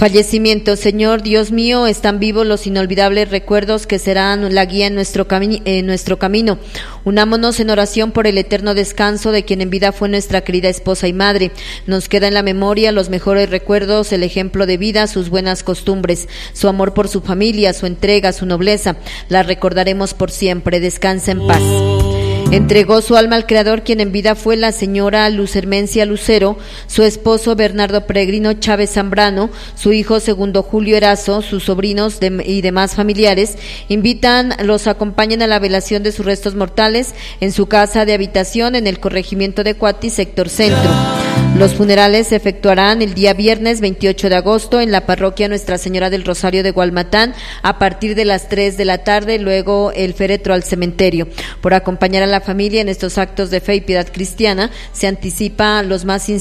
Fallecimiento. Señor Dios mío, están vivos los inolvidables recuerdos que serán la guía en nuestro camino. Unámonos en oración por el eterno descanso de quien en vida fue nuestra querida esposa y madre. Nos queda en la memoria los mejores recuerdos, el ejemplo de vida, sus buenas costumbres, su amor por su familia, su entrega, su nobleza. La recordaremos por siempre. Descansa en paz. Entregó su alma al Creador, quien en vida fue la señora Luz Hermencia Lucero, su esposo Bernardo Peregrino Chávez Zambrano, su hijo segundo Julio Erazo, sus sobrinos y demás familiares. Los acompañen a la velación de sus restos mortales en su casa de habitación en el corregimiento de Cuatis, sector centro. Los funerales se efectuarán el día viernes 28 de agosto en la parroquia Nuestra Señora del Rosario de Gualmatán a partir de las 3 de la tarde, luego el féretro al cementerio. Por acompañar a la familia en estos actos de fe y piedad cristiana, se anticipa los más sinceros